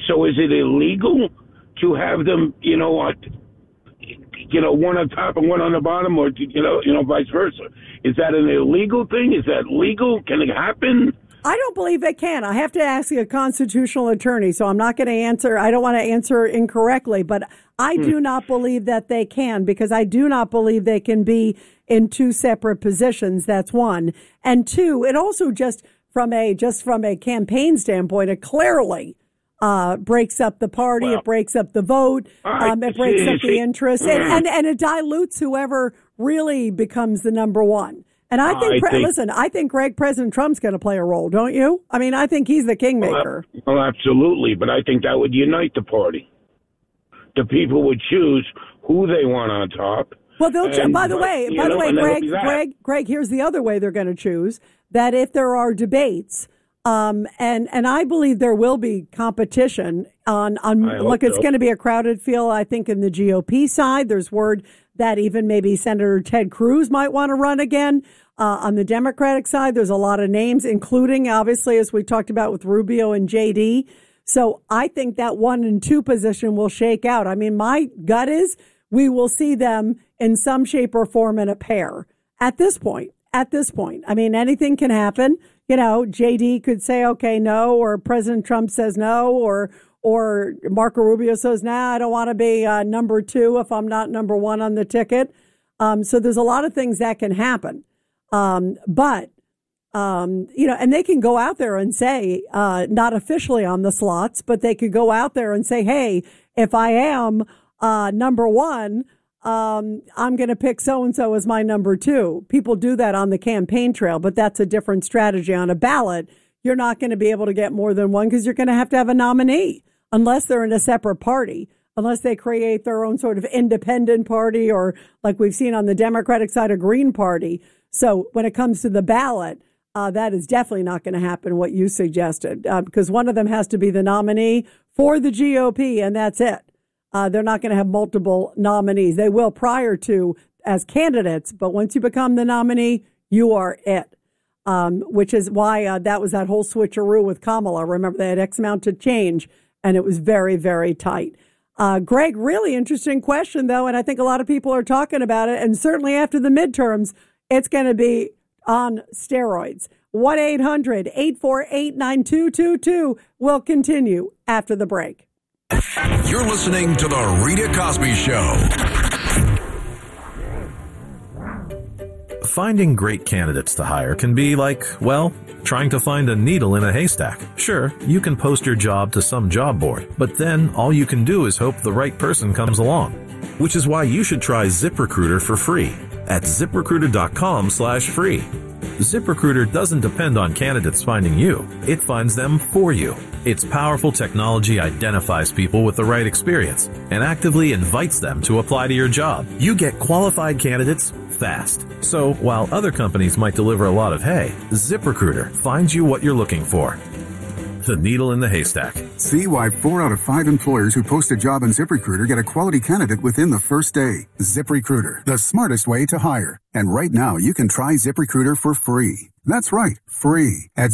So is it illegal to have them, one on top and one on the bottom, or vice versa? Is that an illegal thing? Is that legal? Can it happen? I don't believe it can. I have to ask a constitutional attorney, so I'm not going to answer. I don't want to answer incorrectly, but I do not believe that they can, because I do not believe they can be in two separate positions. That's one. And two, it also just from a campaign standpoint, it clearly breaks up the party. Well, it breaks up the vote. It breaks up the interest, and it dilutes whoever really becomes the number one. And I think, I think President Trump's going to play a role, don't you? I mean, I think he's the kingmaker. Well, absolutely, but I think that would unite the party. The people would choose who they want on top. Well, by the way, Greg, here's the other way they're going to choose, that if there are debates, and I believe there will be competition it's going to be a crowded field, I think, in the GOP side. There's word that even maybe Senator Ted Cruz might want to run again. On the Democratic side, there's a lot of names, including, obviously, as we talked about with Rubio and JD. So I think that 1 and 2 position will shake out. I mean, my gut is we will see them in some shape or form in a pair at this point. I mean, anything can happen. JD could say, okay, no, or President Trump says no, or Marco Rubio says, nah, I don't want to be number 2 if I'm not number 1 on the ticket. So there's a lot of things that can happen. And they can go out there and say, not officially on the slots, but they could go out there and say, hey, if I am number 1, I'm going to pick so-and-so as my number 2. People do that on the campaign trail, but that's a different strategy. On a ballot, you're not going to be able to get more than one because you're going to have a nominee, unless they're in a separate party, unless they create their own sort of independent party, or like we've seen on the Democratic side, a Green Party. So when it comes to the ballot, that is definitely not going to happen, what you suggested, because one of them has to be the nominee for the GOP, and that's it. They're not going to have multiple nominees. They will prior to as candidates, but once you become the nominee, you are it, which is why that was that whole switcheroo with Kamala. Remember, they had X amount to change, and it was very, very tight. Greg, really interesting question, though, and I think a lot of people are talking about it, and certainly after the midterms, it's going to be on steroids. 1-800-848-9222 will continue after the break. You're listening to The Rita Cosby Show. Finding great candidates to hire can be like, trying to find a needle in a haystack. Sure, you can post your job to some job board, but then all you can do is hope the right person comes along. Which is why you should try ZipRecruiter for free at ZipRecruiter.com/free. ZipRecruiter doesn't depend on candidates finding you. It finds them for you. Its powerful technology identifies people with the right experience and actively invites them to apply to your job. You get qualified candidates fast. So while other companies might deliver a lot of hay, ZipRecruiter finds you what you're looking for. The needle in the haystack. See why 4 out of 5 employers who post a job on ZipRecruiter get a quality candidate within the first day. ZipRecruiter, the smartest way to hire. And right now, you can try ZipRecruiter for free. That's right, free at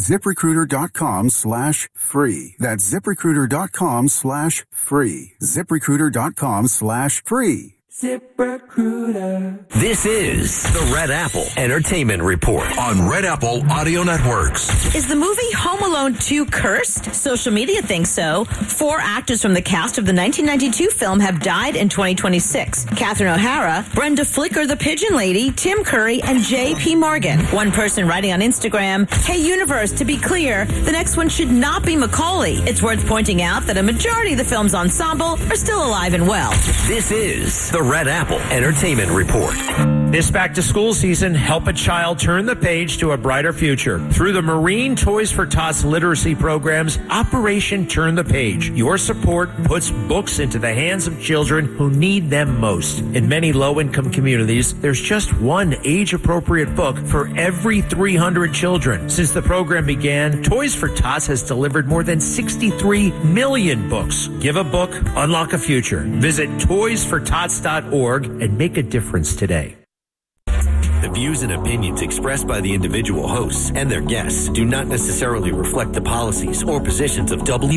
ZipRecruiter.com/free. That's ZipRecruiter.com/free. ZipRecruiter.com/free. ZipRecruiter. This is the Red Apple Entertainment Report on Red Apple Audio Networks. Is the movie Home Alone 2 cursed? Social media thinks so. 4 actors from the cast of the 1992 film have died in 2026. Catherine O'Hara, Brenda Flicker, the Pigeon Lady, Tim Curry, and J.P. Morgan. One person writing on Instagram, "Hey universe, to be clear, the next one should not be Macaulay. It's worth pointing out that a majority of the film's ensemble are still alive and well." This is the Red Apple Entertainment Report. This back-to-school season, help a child turn the page to a brighter future. Through the Marine Toys for Tots literacy programs, Operation Turn the Page. Your support puts books into the hands of children who need them most. In many low-income communities, there's just one age-appropriate book for every 300 children. Since the program began, Toys for Tots has delivered more than 63 million books. Give a book, unlock a future. Visit toysfortots.org and make a difference today. The views and opinions expressed by the individual hosts and their guests do not necessarily reflect the policies or positions of